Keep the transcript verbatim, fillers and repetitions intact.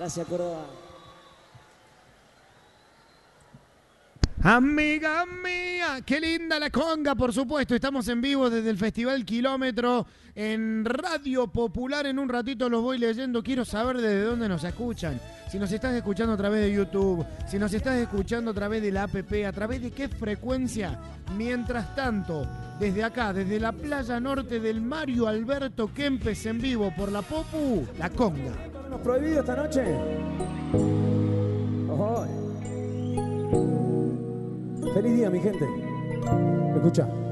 Gracias, Córdoba. Amiga mía, qué linda la conga, por supuesto. Estamos en vivo desde el Festival Kilómetro en Radio Popular. En un ratito los voy leyendo. Quiero saber desde dónde nos escuchan. Si nos estás escuchando a través de YouTube, si nos estás escuchando a través de la app, a través de qué frecuencia. Mientras tanto, desde acá, desde la playa norte del Mario Alberto Kempes en vivo por la Popu, la conga. ¿Nos prohibido esta noche? Oh. Feliz día, mi gente. Escucha.